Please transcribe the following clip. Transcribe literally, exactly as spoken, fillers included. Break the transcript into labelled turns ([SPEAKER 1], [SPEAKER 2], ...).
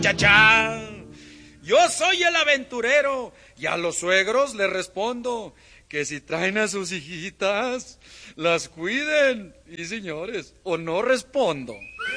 [SPEAKER 1] Cha-cha. Yo soy el aventurero y a los suegros les respondo que si traen a sus hijitas, las cuiden. Y señores, o no respondo.